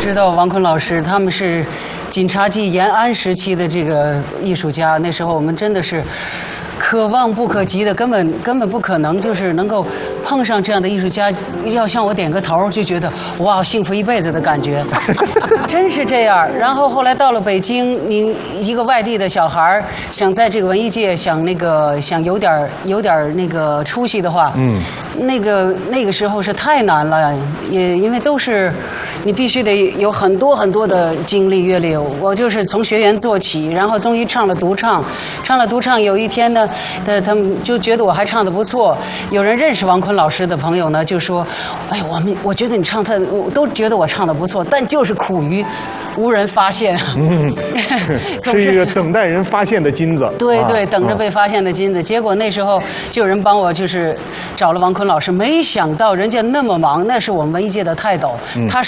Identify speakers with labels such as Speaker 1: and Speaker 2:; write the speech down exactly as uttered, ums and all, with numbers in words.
Speaker 1: 知道王坤老师，他们是警察局延安时期的这个艺术家，那时候我们真的是可望不可及的，根本根本不可能，就是能够碰上这样的艺术家，要向我点个头，就觉得哇，幸福一辈子的感觉，真是这样。然后后来到了北京，您一个外地的小孩想在这个文艺界想那个想有点有点那个出息的话，嗯，那个那个时候是太难了，也因为都是。你必须得有很多很多的经历阅历。我就是从学员做起，然后终于唱了独唱，唱了独唱。有一天呢，呃，他们就觉得我还唱得不错。有人认识王坤老师的朋友呢，就说：“哎，我们我觉得你唱他，我都觉得我唱得不错，但就是苦于无人发现。”嗯，
Speaker 2: 是一个等待人发现的金子。
Speaker 1: 对对，等着被发现的金子。结果那时候就有人帮我，就是找了王坤老师，没想到人家那么忙，那是我们文艺界的泰斗，他。